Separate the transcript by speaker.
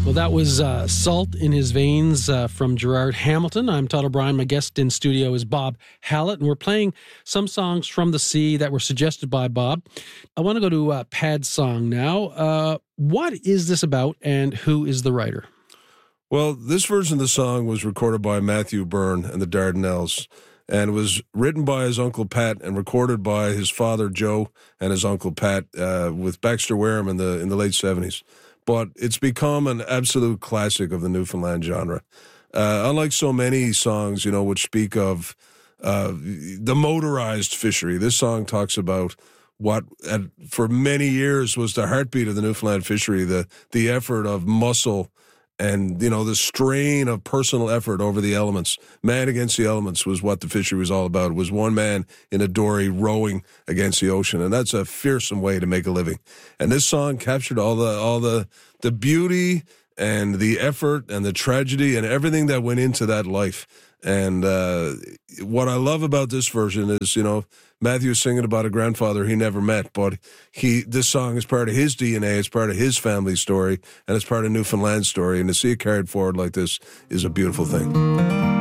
Speaker 1: Well, that was Salt in His Veins from Gerard Hamilton. I'm Todd O'Brien. My guest in studio is Bob Hallett, and we're playing some songs from the sea that were suggested by Bob. I want to go to Pad's song now. What is this about, and who is the writer?
Speaker 2: Well, this version of the song was recorded by Matthew Byrne and the Dardanelles, and it was written by his Uncle Pat and recorded by his father Joe and his Uncle Pat with Baxter Wareham in the late 70s. But it's become an absolute classic of the Newfoundland genre. Unlike so many songs, which speak of the motorized fishery, this song talks about what for many years was the heartbeat of the Newfoundland fishery, the effort of muscle and, the strain of personal effort over the elements. Man against the elements was what the fishery was all about. It was one man in a dory rowing against the ocean, and that's a fearsome way to make a living. And this song captured all the beauty and the effort and the tragedy and everything that went into that life. And what I love about this version is, Matthew's singing about a grandfather he never met, but this song is part of his DNA, it's part of his family story, and it's part of Newfoundland's story. And to see it carried forward like this is a beautiful thing.